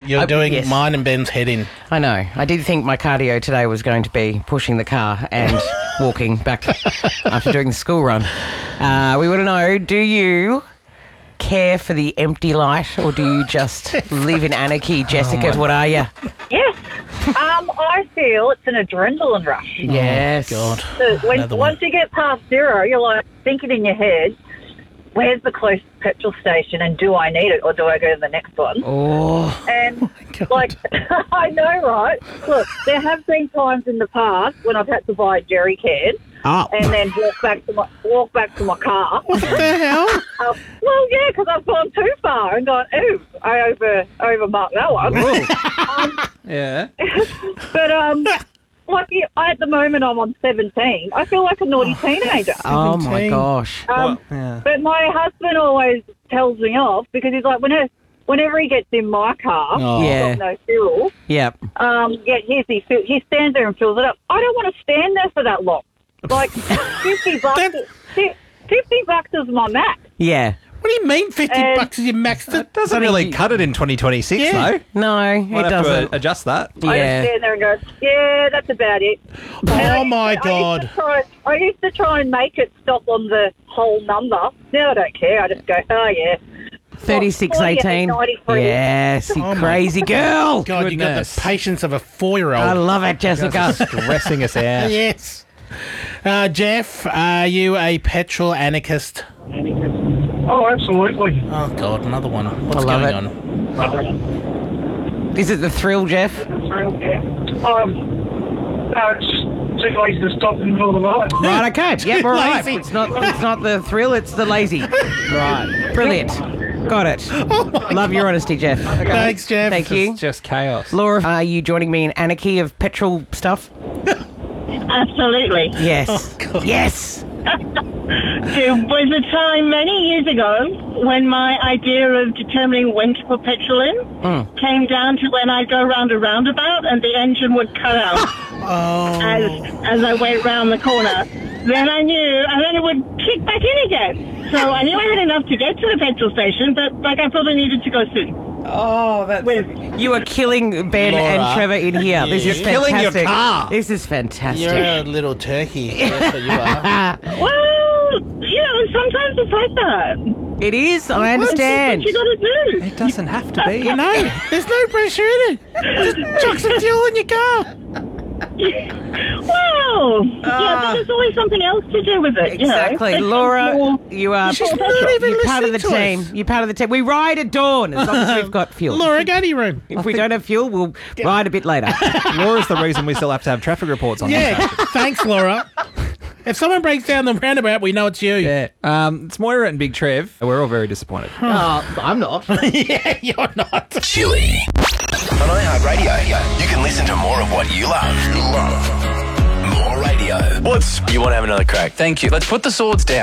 You're doing yes. mine and Ben's head in. I know. I did think my cardio today was going to be pushing the car and walking back after doing the school run. We want to know, do you care for the empty light or do you just live in anarchy? Jessica, what are you? Yes. I feel it's an adrenaline rush. Yes. God. So Another one. once you get past 0, you're like thinking in your head, where's the closest petrol station and do I need it or do I go to the next one? Oh. And, God. I know, right? Look, there have been times in the past when I've had to buy a jerry can and then walk back to my car. What the hell? Well, yeah, because I've gone too far and gone, ooh, I overmarked that one. Yeah. But, at the moment I'm on 17. I feel like a naughty teenager. Oh, my gosh. Yeah. But my husband always tells me off because he's like, whenever he gets in my car, Yeah. got no fuel, Yep. he stands there and fills it up. I don't want to stand there for that long. Like, $50 is my max. Yeah. What do you mean 50 And- bucks is your max? That doesn't really cut it in 2026, Yeah. though. No, Might it have doesn't. to adjust that. I Yeah. just stand there and go, yeah, that's about it. Oh, my God. I used to try and make it stop on the whole number. Now I don't care. I just go, oh, yeah. 3618. 93. Yes, you Oh, my crazy girl. God, you got the Goodness. patience of a 4-year-old. I love it, Jessica. Stressing us out. Yes. Jeff, are you a petrol anarchist? Oh, absolutely. Oh, God, another one. What's I love going it. on? Is it the thrill, Jeff? It's too lazy to stop in the middle of the night. Right, okay. Yep, all right. Lazy. It's not the thrill, it's the lazy. Right. Brilliant. Got it. Love your honesty, Jeff. Thanks, Jeff. Thank you. It's just chaos. Laura, are you joining me in anarchy of petrol stuff? Absolutely. Yes. Oh, God. Yes. There was a time many years ago when my idea of determining when to put petrol in came down to when I go round a roundabout and the engine would cut out as I went round the corner. Then I knew, and then it would kick back in again. So I knew I had enough to get to the petrol station, but I probably needed to go soon. Oh, you are killing Ben Laura. and Trevor in here. This is You're killing your fantastic. car. This is fantastic. You're a little turkey. That's what you are. Well, sometimes it's like that. It is. I understand. That's what you got to do. It doesn't have to be. No, there's no pressure in it. Just chuck some fuel in your car. Well, but there's always something else to do with it. Exactly. You know? Laura, you are She's not even you're part of the listening to team. us. You're part of the team. We ride at dawn as long as we've got fuel. Laura, go to your room. If we don't have fuel, we'll ride a bit later. Laura's the reason we still have to have traffic reports on. Yeah, thanks, Laura. If someone breaks down the roundabout, we know it's you. Yeah. It's Moira and Big Trev. We're all very disappointed. I'm not. Yeah, you're not. Chili. On iHeartRadio, you can listen to more of what you love. More radio. You want to have another crack? Thank you. Let's put the swords down.